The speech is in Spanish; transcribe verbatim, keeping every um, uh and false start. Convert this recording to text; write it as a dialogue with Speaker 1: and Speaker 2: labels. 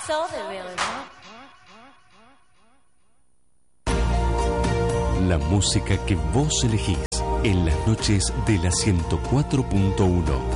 Speaker 1: So they really want.
Speaker 2: La música que vos elegís en las noches de la ciento cuatro punto uno.